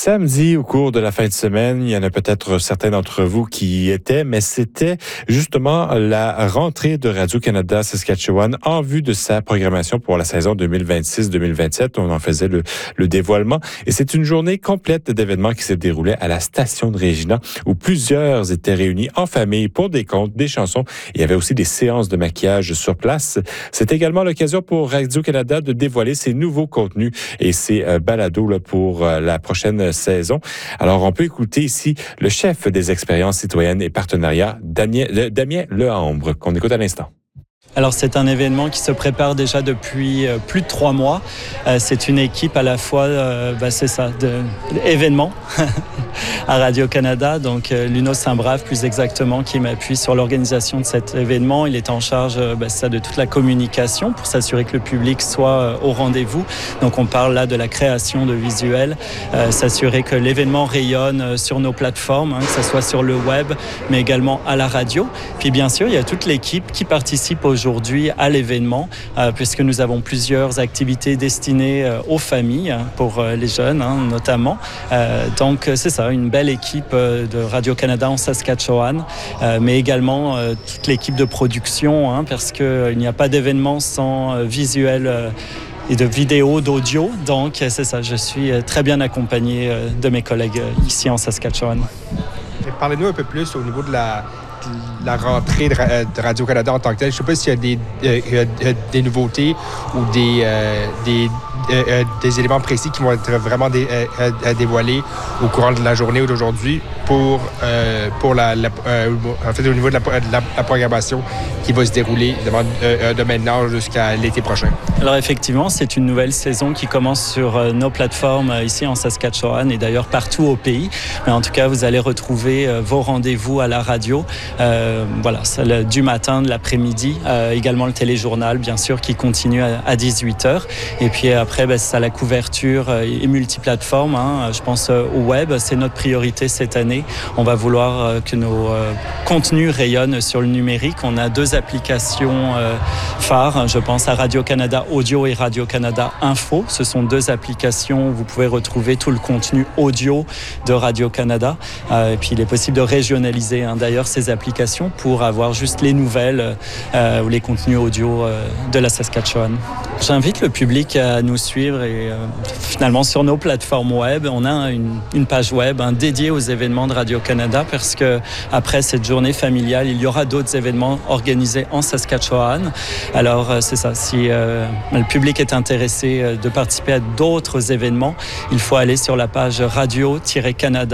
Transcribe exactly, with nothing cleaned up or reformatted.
Samedi, au cours de la fin de semaine, il y en a peut-être certains d'entre vous qui y étaient, mais c'était justement la rentrée de Radio-Canada Saskatchewan en vue de sa programmation pour la saison deux mille vingt-six deux mille vingt-sept. On en faisait le, le dévoilement. Et c'est une journée complète d'événements qui se déroulait à la station de Regina, où plusieurs étaient réunis en famille pour des contes, des chansons. Il y avait aussi des séances de maquillage sur place. C'est également l'occasion pour Radio-Canada de dévoiler ses nouveaux contenus et ses euh, balados là, pour euh, la prochaine saison. Alors, on peut écouter ici le chef des expériences citoyennes et partenariats, Damien, Damien Lehambre, qu'on écoute à l'instant. Alors, c'est un événement qui se prépare déjà depuis euh, plus de trois mois. Euh, c'est une équipe à la fois, euh, ben c'est ça, d'événements à Radio-Canada. Donc, euh, Luno Saint-Brave, plus exactement, qui m'appuie sur l'organisation de cet événement. Il est en charge euh, ben, ça, de toute la communication pour s'assurer que le public soit euh, au rendez-vous. Donc, on parle là de la création de visuels, euh, s'assurer que l'événement rayonne euh, sur nos plateformes, hein, que ce soit sur le web, mais également à la radio. Puis, bien sûr, il y a toute l'équipe qui participe aujourd'hui aujourd'hui à l'événement, euh, puisque nous avons plusieurs activités destinées euh, aux familles, hein, pour euh, les jeunes hein, notamment. Euh, donc c'est ça, une belle équipe euh, de Radio-Canada en Saskatchewan, euh, mais également euh, toute l'équipe de production, hein, parce qu'il euh, n'y a pas d'événement sans euh, visuel euh, et de vidéos, d'audio. Donc c'est ça, je suis euh, très bien accompagné euh, de mes collègues euh, ici en Saskatchewan. Parlez-nous un peu plus au niveau de la la rentrée de Radio-Canada en tant que telle. Je ne sais pas s'il y a des, euh, des nouveautés ou des, euh, des, euh, des éléments précis qui vont être vraiment dé, euh, dévoilés au courant de la journée ou d'aujourd'hui pour, euh, pour la, la, euh, en fait, au niveau de la, de la, la programmation qui va se dérouler de, euh, de maintenant jusqu'à l'été prochain. Alors effectivement, c'est une nouvelle saison qui commence sur euh, nos plateformes euh, ici en Saskatchewan et d'ailleurs partout au pays. Mais en tout cas, vous allez retrouver euh, vos rendez-vous à la radio. Euh, voilà, c'est le, du matin, de l'après-midi, euh, également le téléjournal, bien sûr, qui continue à, à dix-huit heures. Et puis après, ben, c'est la couverture euh, et multiplateforme. Hein. Je pense euh, au web, c'est notre priorité cette année. On va vouloir euh, que nos euh, contenus rayonnent sur le numérique. On a deux applications euh, phares. Je pense à Radio-Canada Audio et Radio-Canada Info. Ce sont deux applications où vous pouvez retrouver tout le contenu audio de Radio-Canada. Euh, et puis, il est possible de régionaliser hein, d'ailleurs ces applications pour avoir juste les nouvelles euh, ou les contenus audio euh, de la Saskatchewan. J'invite le public à nous suivre et euh, finalement sur nos plateformes web, on a une, une page web hein, dédiée aux événements de Radio-Canada parce que après cette journée familiale, il y aura d'autres événements organisés en Saskatchewan. Alors euh, c'est ça, si euh, le public est intéressé de participer à d'autres événements, il faut aller sur la page radio-canada